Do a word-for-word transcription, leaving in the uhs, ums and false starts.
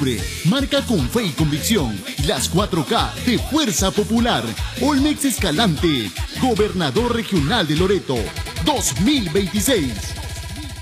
octubre. Marca con fe y convicción las cuatro K de Fuerza Popular. Olmex Escalante, Gobernador Regional de Loreto, dos mil veintiséis.